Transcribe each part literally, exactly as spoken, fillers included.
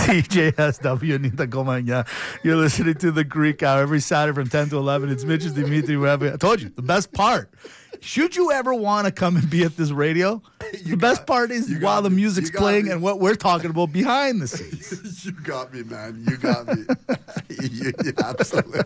D J S W, Nita Comania. You're listening to the Greek Hour every Saturday from ten to eleven. It's Mitch and Dimitri. I told you, the best part. Should you ever want to come and be at this radio, You the best got- part is you while got the me. music's You got playing me. and what we're talking about behind the scenes. You got me, man. You got me. you, you absolutely.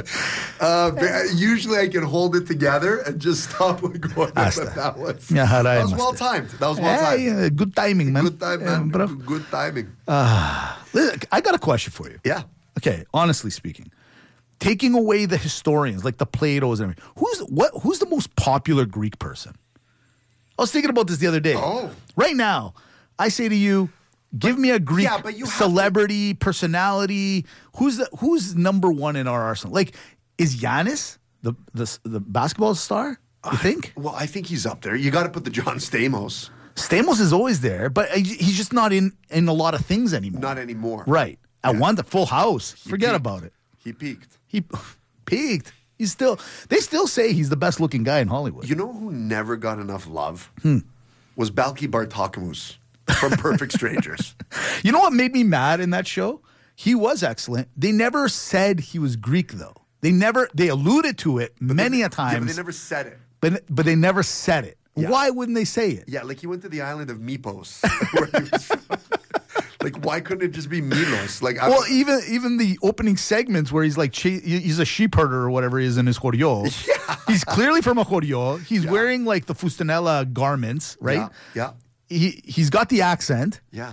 Uh, but usually I can hold it together and just stop when going. Hasta. That was, Yeah, that haray was master. well timed. That was well timed. Hey, uh, good timing, man. Good time, man. Yeah, bro. Good, good timing. Look, I got a question for you. yeah. Okay, honestly speaking, taking away the historians like the Platos and everything, who's what? Who's the most popular Greek person? I was thinking about this the other day. Oh. Right now, I say to you, give me a Greek yeah, but you have celebrity, personality. Who's the who's number one in our arsenal? Like, is Giannis the the the basketball star? You think? Well, I think he's up there. You got to put the John Stamos. Stamos is always there, but he- he's just not in in a lot of things anymore. Not anymore. Right. I Yeah. want the Full House. He Forget peaked. about it. He peaked. He peaked. He's still. They still say he's the best looking guy in Hollywood. You know who never got enough love? Hmm. Was Balki Bartokomous from Perfect Strangers. You know what made me mad in that show? He was excellent. They never said he was Greek though. They never. They alluded to it many a Yeah, times, but they never said it. but but they never said it. Yeah. Why wouldn't they say it? Yeah, like he went to the island of Mypos. where he was from. Like, why couldn't it just be Milos? Like, I, Well, even even the opening segments where he's like che- he's a sheep herder or whatever he is in his choreo. Yeah. He's clearly from a choreo. He's Yeah. wearing like the fustanella garments, right? Yeah, He he's got the accent. yeah.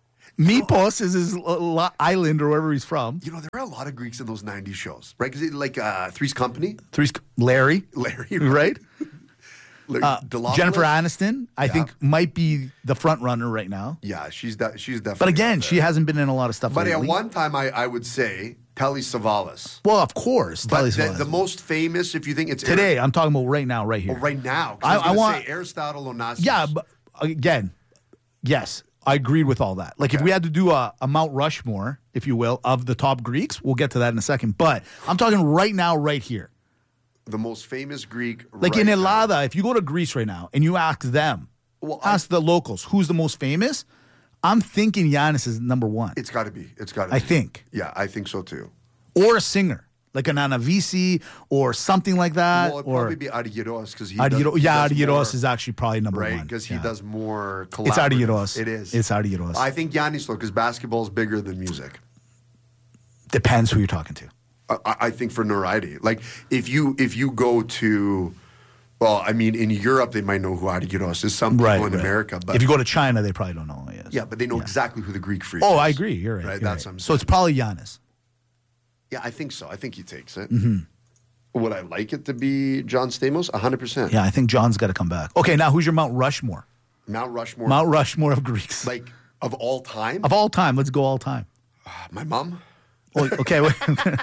Mypos is his uh, lo- island or wherever he's from. You know, there were a lot of Greeks in those nineties shows, right? Because like uh, Three's Company, Three's Larry, Larry, right? Larry Uh, Delopoulos. Jennifer Aniston, I Yeah. think, might be the front runner right now. Yeah, she's de- she's definitely. But again, up she there. hasn't been in a lot of stuff But lately. at one time, I, I would say Telly Savalas. well, of course. But Telly the, Savalas. the most famous, if you think it's Today, I'm talking about right now, right here. Ari- right now, 'cause I- I, was I gonna want- say Aristotle Onassis. Yeah, but again, yes, I agreed with all that. Like, if Okay. we had to do a, a Mount Rushmore, if you will, of the top Greeks, we'll get to that in a second. But I'm talking right now, right here. the most famous Greek. Like right in now. Elada, if you go to Greece right now and you ask them, Well, I- ask the locals, who's the most famous? I'm thinking Giannis is number one. It's got to be. It's got to. I be. think. Yeah, I think so too. Or a singer, like an Anavisi or something like that. Well, it'd or probably be Argyros because he. Argyro- does, he yeah, does Argyros more, is actually probably number right one. because he Yeah. does more. It's collaborative. Argyros. It is. It's Argyros. I think Giannis though, because basketball is bigger than music. Depends who you're talking to. I, I think for notoriety, like if you if you go to, well, I mean, in Europe they might know who Argyros is. Some people Right. in right. America, but if you go to China, they probably don't know who he is. yeah, but they know exactly who the Greek freak. Oh, is. I agree. You're right. Right, you're that's right. what I'm So it's saying. probably Giannis. Yeah, I think so. I think he takes it. Would I like it to be John Stamos? one hundred percent. Yeah, I think John's got to come back. Okay, now who's your Mount Rushmore? Mount Rushmore. Mount Rushmore of Greeks. like of all time. Of all time. Let's go all time. My mom. Oh, okay, wait.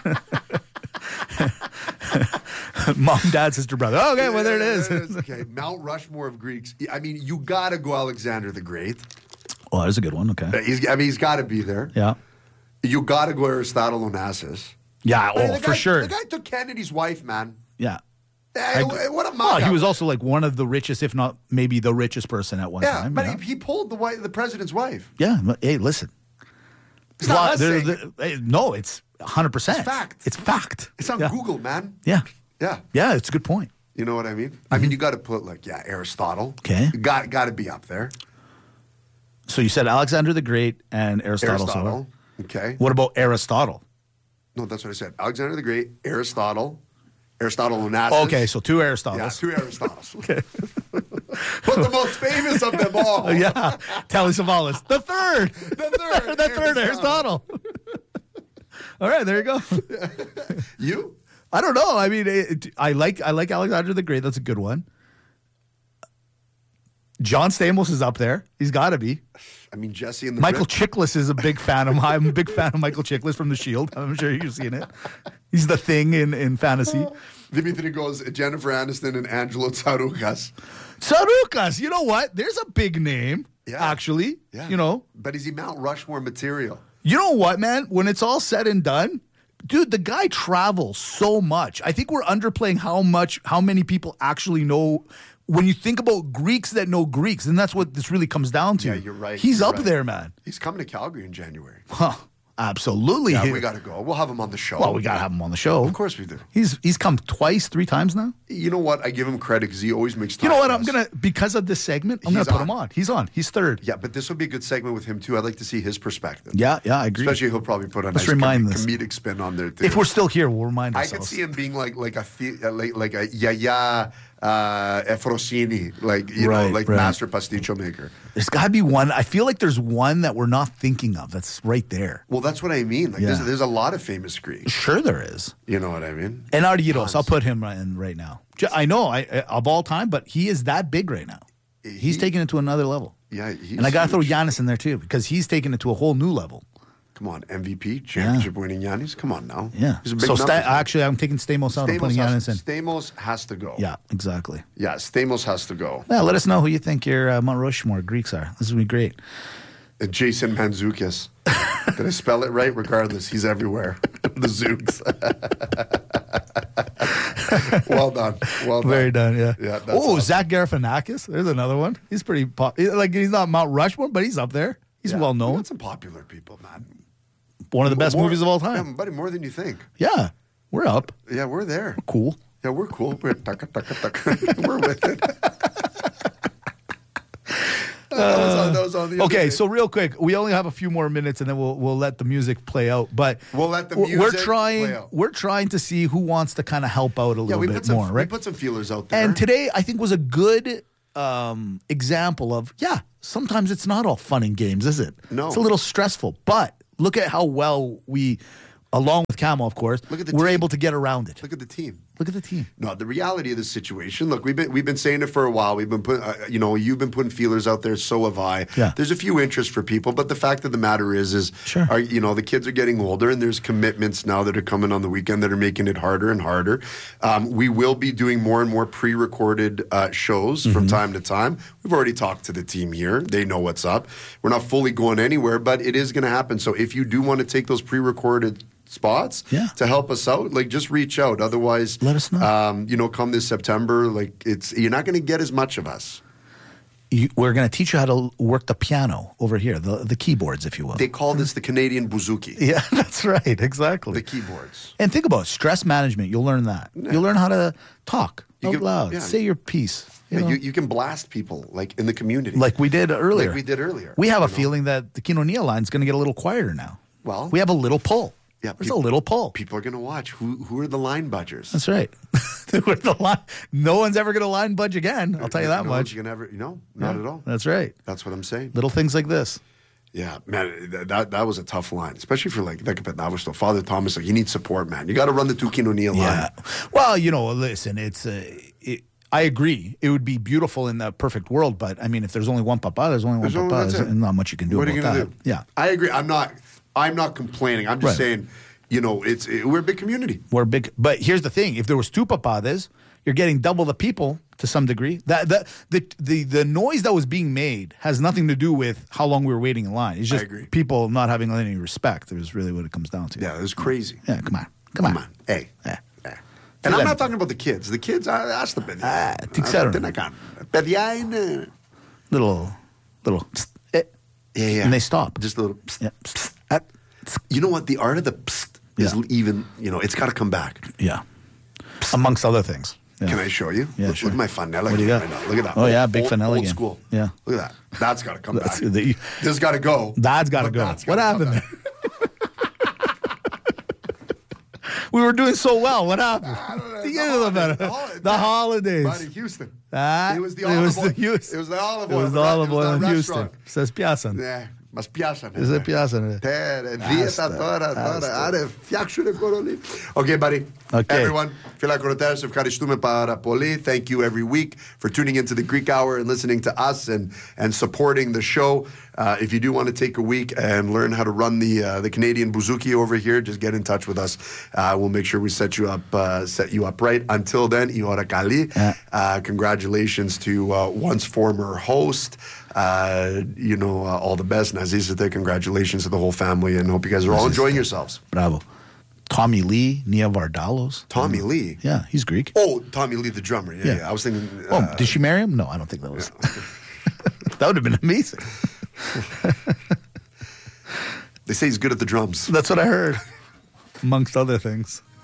Mom, dad, sister, brother. Okay, well, there it is. Okay, Mount Rushmore of Greeks. I mean, you got to go Alexander the Great. Oh, there's a good one. Okay. He's, I mean, he's got to be there. Yeah. You got to go Aristotle Onassis. Yeah, I mean, oh, the for guy- sure. The guy took Kennedy's wife, man. Yeah. Hey, I- what a Well, mug he up. was also like one of the richest, if not maybe the richest person at one Yeah, time. but yeah. He, he pulled the wife, the president's wife. Yeah, but, hey, listen. It's not Well, us there- saying there- hey, no, it's one hundred percent. It's fact. It's fact. It's on yeah. Google, man. Yeah. Yeah. Yeah, it's a good point. You know what I mean? I mean, you got to put like, yeah, Aristotle. Okay. Got got to be up there. So you said Alexander the Great and Aristotle. so- Aristotle. Okay. what about Aristotle? No, that's what I said. Alexander the Great, Aristotle, Aristotle Onassis. Okay, so two yeah, Aristotles. two Aristotles. okay. But the most famous of them all. Oh, yeah. Telly Savalas. The third. The third. the third Aristotle. All right, there you go. You? I don't know. I mean, it, I like I like Alexander the Great. That's a good one. John Stamos is up there. He's got to be. I mean, Jesse and the Michael Rip- Chiklis is a big fan of. I'm a big fan of Michael Chiklis from The Shield. I'm sure you've seen it. He's the thing in, in fantasy. Dimitri goes Jennifer Aniston and Angelo Tsaroukas. Tsaroukas. You know what? There's a big name. Yeah. Actually. Yeah. You know. But is he Mount Rushmore material? You know what, man? When it's all said and done, dude, the guy travels so much. I think we're underplaying how much, how many people actually know when you think about Greeks that know Greeks, and that's what this really comes down to. Yeah, you're right. He's You're up right. there, man. He's coming to Calgary in January. Huh. Absolutely. Yeah, He- we got to go. We'll have him on the show. well, we got to have him on the show. Of course we do. He's he's come twice, three times now. You know what? I give him credit because he always makes time. You know what? for I'm us. going to, because of this segment, I'm going He's to put on. him on. He's on. He's third. Yeah, but this would be a good segment with him too. I'd like to see his perspective. Yeah, yeah, I agree. Especially he'll probably put a Let's nice remind com- this. comedic spin on there too. If we're still here, we'll remind I ourselves. could see him being like like a the- uh, like, like a Yaya uh, Efrosini, like you Right, know, like right. master pasticcio maker. There's got to be one. I feel like there's one that we're not thinking of that's right there. Well, that's what I mean. Like Yeah. there's, there's a lot of famous Greeks. Sure there is. You know what I mean? And Arturos, Tons. I'll put him right in right now. Ju- I know, I, I- of all time, but he is that big right now. He's He- taking it to another level. Yeah, he's And I got to throw huge. Giannis in there too because he's taking it to a whole new level. Come on, M V P, championship winning Giannis. Come on now. Yeah. He's a big So numbers Sta- guy. actually, I'm taking Stamos out and Stamos putting has, Giannis in. Stamos has to go. Yeah, exactly. Yeah, Stamos has to go. Yeah, let us know who you think your uh, Mount Rushmore Greeks are. This would be great. And Jason Mantzoukas. Did I spell it right? Regardless, he's everywhere. The Zooks. Well done. Well done. Very done, yeah. Yeah, that's Oh, awesome. Zach Galifianakis. There's another one. He's pretty pop. Like he's not Mount Rushmore, but he's up there. He's Yeah, well we known. got some popular people, man. One of the best More- movies of all Yeah, time. buddy, more than you think. Yeah, we're up. Yeah, we're there. Cool. Yeah, we're cool. We're tucka, tucka, tucka. We're with it. that, was on, that was on the other Okay, day. so real quick, we only have a few more minutes, and then we'll we'll let the music play out. But We'll let the we're- music we're trying play out. we're trying to see who wants to kind of help out a yeah, little we bit put some more, we right? put some feelers out there. And today, I think was a good um, example of yeah. Sometimes it's not all fun and games, is it? No. It's a little stressful. But look at how well we, along with Camo, of course, Look at the we're team. able to get around it. Look at the team. Look at the team. No, the reality of the situation. Look, we've been we've been saying it for a while. We've been put, uh, you know, you've been putting feelers out there. So have I. Yeah. There's a few interests for people, but the fact of the matter is, is, Sure. are, you know, the kids are getting older, and there's commitments now that are coming on the weekend that are making it harder and harder. Um, we will be doing more and more pre-recorded uh, shows Mm-hmm. from time to time. We've already talked to the team here; they know what's up. We're not fully going anywhere, but it is going to happen. So if you do want to take those pre-recorded spots Yeah. to help us out, like just reach out. Otherwise, Let us know. Um, you know, come this September, like it's you're not going to get as much of us. You, we're going to teach you how to work the piano over here, the the keyboards, if you will. They call this the Canadian bouzouki, yeah, that's right. Exactly. the keyboards. And think about it, stress management. You'll learn that. You'll learn how to talk You out can- loud, yeah. say your piece. You Yeah, know? you, you can blast people like in the community, like we did earlier. Like we did earlier. We have a you know? feeling that the Quinonia line is going to get a little quieter now. Well, we have a little pull. Yeah, There's peop- a little pull. People are going to watch. Who who are the line budgers? That's right. With the line, no one's ever going to line budge again. I'll tell you that no much. You can ever, no, not Yeah, at all. That's right. That's what I'm saying. Little things like this. Yeah, man, th- that that was a tough line, especially for like like Petnavos, Father Thomas. Like you need support, man. You got to run the two Quinonia line. Yeah. Well, you know, listen, it's uh, it, I agree. It would be beautiful in the perfect world, but I mean, if there's only one papa, there's only one There's only- papa. that's There's it. not much you can do What are about you gonna that. do? Yeah. I agree. I'm not. I'm not complaining. I'm just Right. saying. You know, it's it, we're a big community. We're big, but here's the thing: if there was two papadas, you're getting double the people to some degree. That the the the the noise that was being made has nothing to do with how long we were waiting in line. It's just agree. people not having any respect. Is really what it comes down to. Yeah, it was crazy. Yeah, come on, come, Come on. on, hey. Yeah. Yeah. And I'm them. not talking about the kids. The kids, I asked them. Ah, τι ξέρουν. Παιδιά είναι. Little, little, psst, eh, Yeah, yeah. and they stop. Just a little. Psst. Yeah, psst, ah, psst. You know what? The art of the psst is Yeah. even. You know, it's got to come back. Yeah, amongst other things. Yeah. Can I show you? Yeah, look, sure. look at my fanella. What do you game got? right now. Look at that. Oh, Old- yeah, big old, fanella Old game. school. Yeah. Look at that. That's got to come That's- back. the- This has got to go. Dad's got to But go. that's What gotta come happened back. there? We were doing so well. What happened? I don't know. The The end of the holidays. better. The holidays. The holidays. Buddy, Houston. Ah, it was the it olive was oil. the Houston. It was the olive It oil. was the That- olive oil that in Houston. restaurant. Says Piasan. Ναι, μας πιάσανε. Is it Piasan? Τέρε, Άστα, δίαιτα τώρα, τώρα. άστα. Άρε, φτιάξουνε κορολί. Okay, buddy. Okay. Everyone, φιλακροτές, ευχαριστούμε πάρα πολύ. Thank you every week for tuning into the Greek Hour and listening to us and, and supporting the show. Uh, if you do want to take a week and learn how to run the uh, the Canadian bouzouki over here, just get in touch with us. Uh, we'll make sure we set you up uh, set you up right. Until then, η ώρα καλή. Yeah. Uh, congratulations to uh, once former host. Uh, you know, uh, all the best. Nazizate, congratulations to the whole family, and hope you guys are all enjoying yourselves. Bravo. Tommy Lee, Nia Vardalos. Tommy Lee. Yeah, he's Greek. Oh, Tommy Lee, the drummer. Yeah, Yeah. yeah. I was thinking. Oh, uh, did she marry him? No, I don't think that was. That would have been amazing. They say he's good at the drums. That's what I heard, amongst other things.